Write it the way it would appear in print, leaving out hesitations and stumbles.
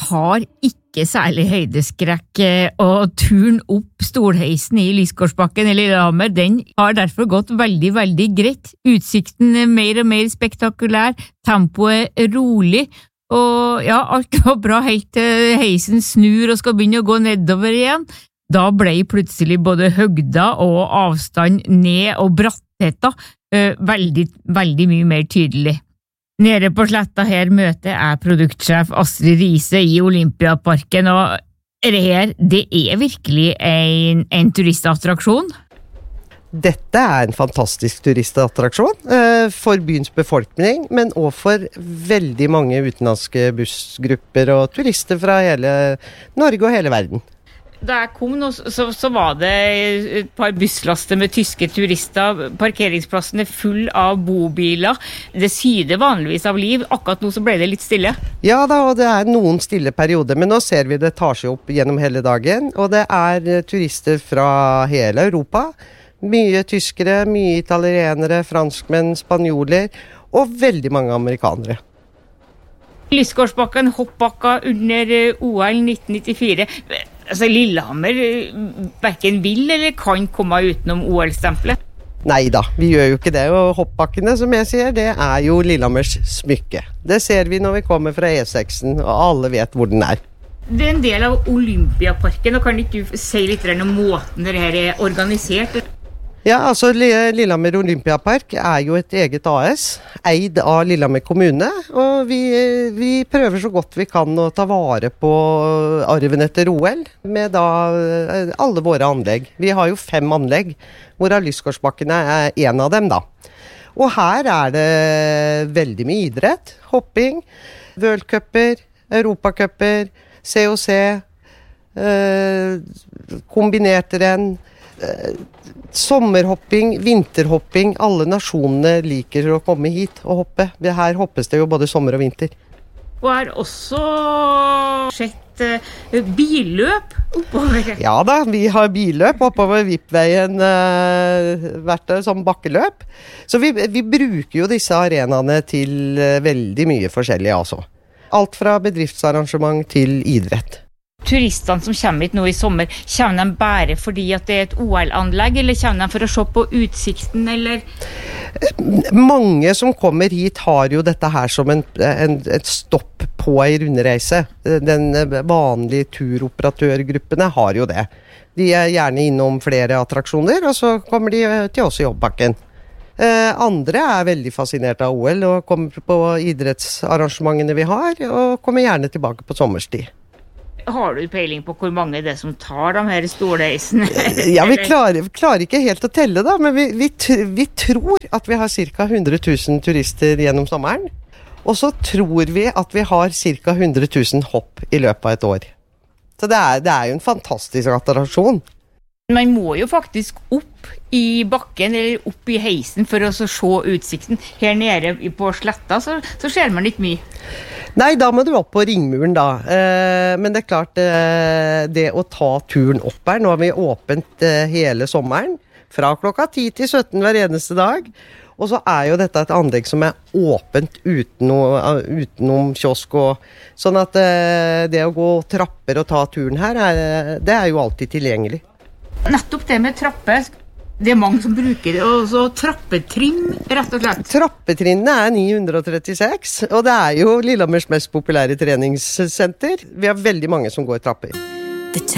har ikke særlig høydeskrekk, og turen opp Stolheisen i Lysgårdsbakken i Lillehammer, den har derfor gått veldig, veldig greit. Utsikten er mer og mer spektakulær, tempoet er rolig, og ja, alt var bra helt til heisen snur og skal begynne å gå nedover igjen. Da ble plutselig både høgda og avstand ned og brattheta veldig, veldig mye mer tydelig. Nede på sletta her møter jeg produktsjef Astrid Riise i Olympiaparken, og det er virkelig en turistattraksjon. Dette er en fantastisk turistattraksjon for byens befolkning, men også for veldig mange utenlandske bussgrupper og turister fra hele Norge og hele verden. Da jeg kom nå, så var det et par busslaster med tyske turister. Parkeringsplassen er full av bobiler. Det syder vanligvis av liv. Akkurat nå så ble det litt stille. Ja da, og det er noen stille perioder, men nå ser vi det tar seg opp gjennom hele dagen. Og det er turister fra hele Europa. Mye tyskere, mye italienere, franskmenn, spanjoler og veldig mange amerikanere. Lysgårdsbakken hoppbakka under OL 1994. Altså, Lillehammer hverken vil eller kan komme utenom OL-stempelet. Neida, vi gjør jo ikke det, og hoppbakkene, som jeg sier, det er jo Lillehammers smykke. Det ser vi når vi kommer fra E6-en, og alle vet hvor den er. Det er en del av Olympiaparken, og kan ikke du si litt om måten dette er organisert? Ja, altså Lillehammer Olympiapark er jo et eget AS, eid av Lillehammer kommune, og vi prøver så godt vi kan å ta vare på arven etter OL, med da alle våre anlegg. Vi har jo 5 anlegg, hvorav Lysgårdsbakkene er en av dem da. Og her er det veldig mye idrett, hopping, worldcuper, europacuper, COC, kombinert renn, sommerhopping, vinterhopping. Alle nasjonene liker å komme hit og hoppe. Her hoppes det jo både sommer og vinter. Og er også sett billøp oppover? Ja da, vi har billøp oppover Vippveien, hvert som bakkeløp. Så vi bruker jo disse arenaene til veldig mye forskjellig altså. Alt fra bedriftsarrangement til idrett. Turistene som kommer hit nå i sommer, kommer de bare fordi at det er et OL-anlegg, eller kommer de for å se på utsikten, eller? Mange som kommer hit har jo dette her som et stopp på en rundreise. Den vanlige turoperatørgruppene har jo det. De er gjerne innom flere attraksjoner, og så kommer de til oss i Hoppbakken. Andre er veldig fascinert av OL og kommer på idrettsarrangementene vi har, og kommer gjerne tilbake på sommerstid. Har du peiling på hvor mange det er som tar de her Stolheisene? Ja, vi klarer ikke helt å telle da, men vi tror at vi har ca. 100 000 turister gjennom sommeren, og så tror vi at vi har ca. 100 000 hopp i løpet av et år. Så det er jo en fantastisk attraksjon. Man må jo faktisk opp i bakken eller opp i heisen for å se utsikten. Her nede på sletta så ser man ikke mye. Nei, da må du opp på ringmuren da. Men det er klart, det å ta turen opp her, nå har vi åpent hele sommeren, fra klokka 10 til 17 hver eneste dag. Og så er jo dette et anlegg som er åpent utenom kiosk. Sånn at det å gå trapper og ta turen her, det er jo alltid tilgjengelig. Nettopp det med trapper. Det er mange som bruker det, og så trappetrim, rett og slett. Trappetrinnene er 936, og det er jo Lillehammers mest populære treningssenter. Vi har veldig mange som går trapper.